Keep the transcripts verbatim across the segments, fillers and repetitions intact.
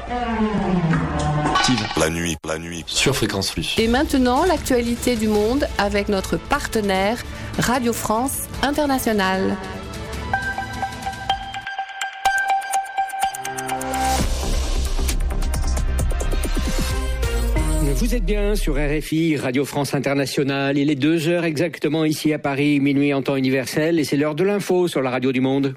La nuit, la nuit, sur Fréquence Plus. Et maintenant, l'actualité du monde avec notre partenaire Radio France Internationale. Vous êtes bien sur R F I, Radio France Internationale. Il est deux heures exactement ici à Paris, minuit en temps universel, et c'est l'heure de l'info sur la radio du monde.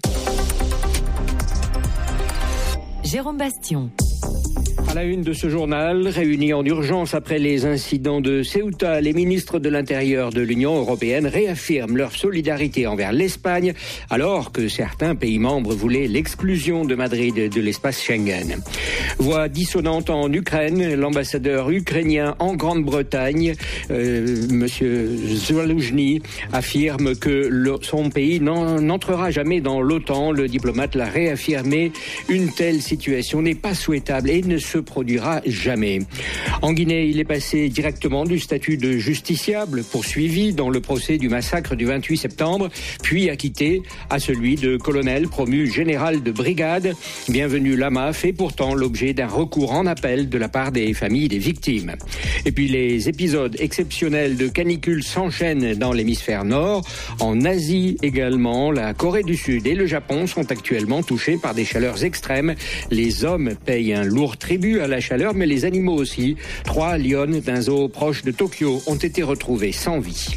Jérôme Bastion. À la une de ce journal, réunis en urgence après les incidents de Ceuta, les ministres de l'Intérieur de l'Union européenne réaffirment leur solidarité envers l'Espagne, alors que certains pays membres voulaient l'exclusion de Madrid de l'espace Schengen. Voix dissonante en Ukraine, l'ambassadeur ukrainien en Grande-Bretagne, euh, Monsieur Zaloujny, affirme que le, son pays n'entrera jamais dans l'OTAN. Le diplomate l'a réaffirmé. Une telle situation n'est pas souhaitable et ne se produira jamais. En Guinée, il est passé directement du statut de justiciable poursuivi dans le procès du massacre du vingt-huit septembre, puis acquitté à celui de colonel promu général de brigade. Bienvenu Lama fait pourtant l'objet d'un recours en appel de la part des familles des victimes. Et puis les épisodes exceptionnels de canicule s'enchaînent dans l'hémisphère nord. En Asie également, la Corée du Sud et le Japon sont actuellement touchés par des chaleurs extrêmes. Les hommes payent un lourd tribut à la chaleur, mais les animaux aussi. Trois lionnes d'un zoo proche de Tokyo ont été retrouvées sans vie.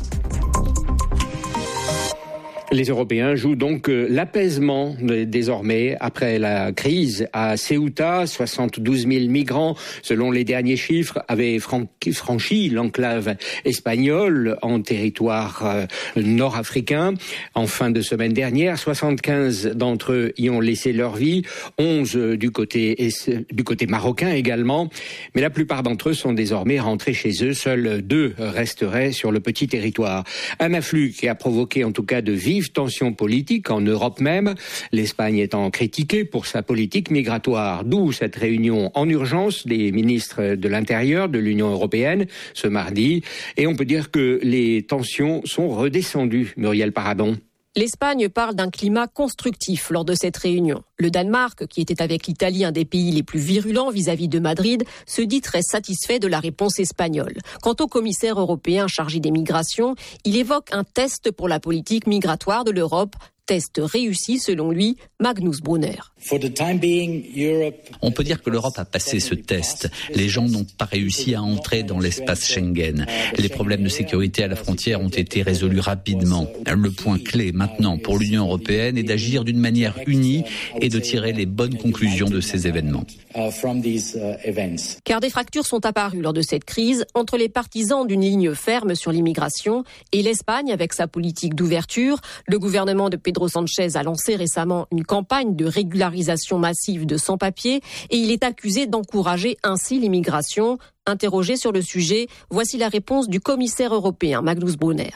Les Européens jouent donc l'apaisement désormais après la crise à Ceuta. soixante-douze mille migrants, selon les derniers chiffres, avaient franchi l'enclave espagnole en territoire nord-africain. En fin de semaine dernière, soixante-quinze d'entre eux y ont laissé leur vie, onze du côté, du côté marocain également. Mais la plupart d'entre eux sont désormais rentrés chez eux. Seuls deux resteraient sur le petit territoire. Un afflux qui a provoqué en tout cas de vives tensions politiques en Europe même, l'Espagne étant critiquée pour sa politique migratoire. D'où cette réunion en urgence des ministres de l'Intérieur de l'Union européenne ce mardi. Et on peut dire que les tensions sont redescendues, Muriel Paradon. L'Espagne parle d'un climat constructif lors de cette réunion. Le Danemark, qui était avec l'Italie un des pays les plus virulents vis-à-vis de Madrid, se dit très satisfait de la réponse espagnole. Quant au commissaire européen chargé des migrations, il évoque un test pour la politique migratoire de l'Europe. Test réussi selon lui, Magnus Brunner. On peut dire que l'Europe a passé ce test. Les gens n'ont pas réussi à entrer dans l'espace Schengen. Les problèmes de sécurité à la frontière ont été résolus rapidement. Le point clé maintenant pour l'Union européenne est d'agir d'une manière unie et de tirer les bonnes conclusions de ces événements. Car des fractures sont apparues lors de cette crise entre les partisans d'une ligne ferme sur l'immigration et l'Espagne avec sa politique d'ouverture. Le gouvernement de Pedro Sanchez a lancé récemment une campagne de régularisation massive de sans-papiers et il est accusé d'encourager ainsi l'immigration. Interrogé sur le sujet, voici la réponse du commissaire européen Magnus Brunner.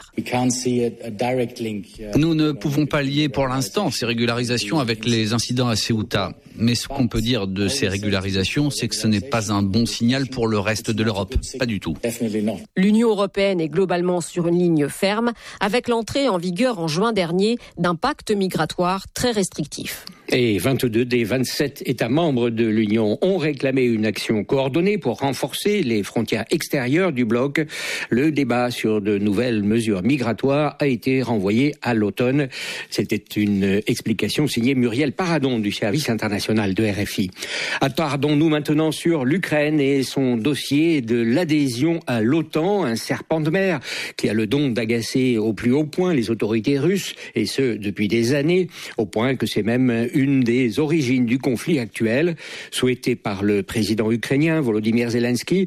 Nous ne pouvons pas lier pour l'instant ces régularisations avec les incidents à Ceuta. Mais ce qu'on peut dire de ces régularisations, c'est que ce n'est pas un bon signal pour le reste de l'Europe. Pas du tout. L'Union européenne est globalement sur une ligne ferme, avec l'entrée en vigueur en juin dernier d'un pacte migratoire très restrictif. Et vingt-deux des vingt-sept États membres de l'Union ont réclamé une action coordonnée pour renforcer les frontières extérieures du bloc. Le débat sur de nouvelles mesures migratoires a été renvoyé à l'automne. C'était une explication signée Muriel Paradon du service international de R F I. Attardons-nous maintenant sur l'Ukraine et son dossier de l'adhésion à l'OTAN, un serpent de mer qui a le don d'agacer au plus haut point les autorités russes, et ce depuis des années, au point que c'est même une des origines du conflit actuel. Souhaité par le président ukrainien Volodymyr Zelensky,